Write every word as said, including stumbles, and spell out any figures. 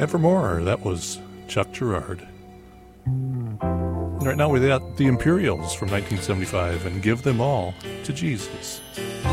Evermore, that was Chuck Girard. And right now we got the Imperials from nineteen seventy-five and Give Them All to Jesus.